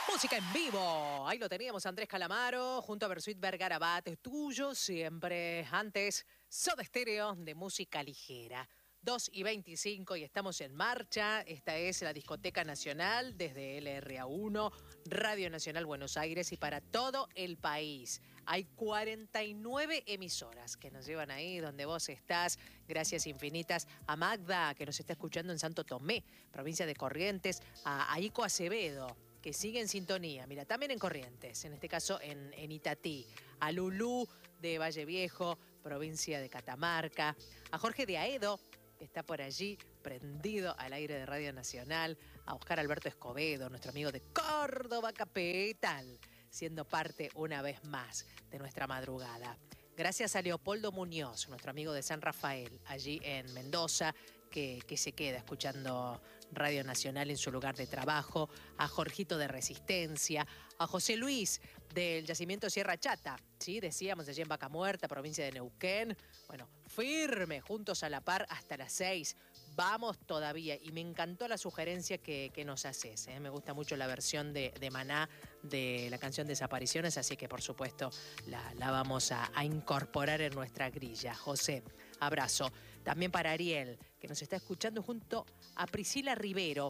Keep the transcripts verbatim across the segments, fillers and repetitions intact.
Música en vivo. Ahí lo teníamos, Andrés Calamaro, junto a Bersuit Vergarabat, tuyo siempre. Antes, Soda Stereo de música ligera. dos y veinticinco y estamos en marcha. Esta es la Discoteca Nacional desde L R A uno, Radio Nacional Buenos Aires y para todo el país. Hay cuarenta y nueve emisoras que nos llevan ahí donde vos estás. Gracias infinitas a Magda, que nos está escuchando en Santo Tomé, provincia de Corrientes, a Aiko Acevedo, que sigue en sintonía. Mira, también en Corrientes, en este caso en, en Itatí. A Lulú de Valle Viejo, provincia de Catamarca. A Jorge de Aedo, que está por allí, prendido al aire de Radio Nacional. A Oscar Alberto Escobedo, nuestro amigo de Córdoba Capital, siendo parte una vez más de nuestra madrugada. Gracias a Leopoldo Muñoz, nuestro amigo de San Rafael, allí en Mendoza, que, que se queda escuchando Radio Nacional en su lugar de trabajo. A Jorgito de Resistencia, a José Luis del Yacimiento Sierra Chata, ¿sí? Decíamos allí en Vaca Muerta, provincia de Neuquén. Bueno, firme, juntos a la par hasta las seis. Vamos todavía. Y me encantó la sugerencia que, que nos haces, ¿eh? Me gusta mucho la versión de, de Maná de la canción Desapariciones, así que por supuesto la, la vamos a, a incorporar en nuestra grilla. José, abrazo. También para Ariel, que nos está escuchando junto a Priscila Rivero,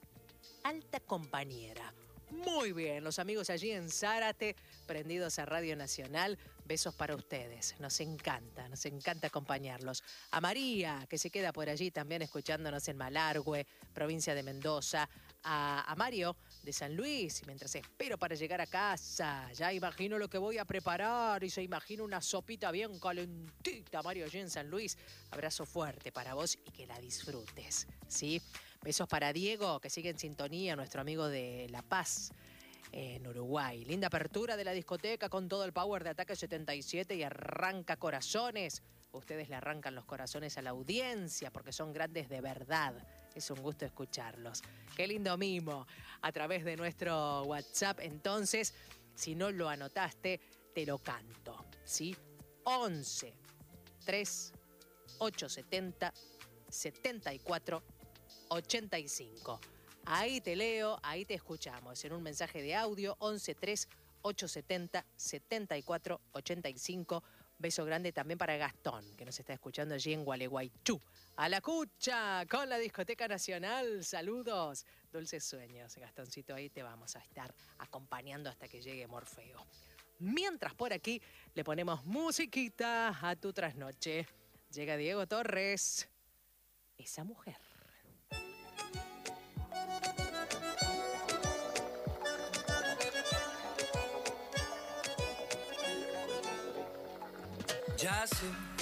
alta compañera. Muy bien, los amigos allí en Zárate, prendidos a Radio Nacional, besos para ustedes. Nos encanta, nos encanta acompañarlos. A María, que se queda por allí también escuchándonos en Malargüe, provincia de Mendoza. A, a Mario de San Luis, mientras espero para llegar a casa, ya imagino lo que voy a preparar y se imagina una sopita bien calentita, Mario, allí en San Luis. Abrazo fuerte para vos y que la disfrutes, ¿sí? Besos para Diego, que sigue en sintonía, nuestro amigo de La Paz, en Uruguay. Linda apertura de la discoteca con todo el power de Ataque setenta y siete y arranca corazones. Ustedes le arrancan los corazones a la audiencia porque son grandes de verdad. Es un gusto escucharlos. Qué lindo mimo a través de nuestro WhatsApp. Entonces, si no lo anotaste, te lo canto, ¿sí? once, tres, ochocientos setenta, setenta y cuatro, ochenta y cinco. Ahí te leo, ahí te escuchamos en un mensaje de audio. once, tres, ochocientos setenta, setenta y cuatro, ochenta y cinco. Beso grande también para Gastón, que nos está escuchando allí en Gualeguaychú. A la cucha con la Discoteca Nacional. Saludos, dulces sueños. Gastoncito, ahí te vamos a estar acompañando hasta que llegue Morfeo. Mientras por aquí le ponemos musiquita a tu trasnoche. Llega Diego Torres, esa mujer. Ya sé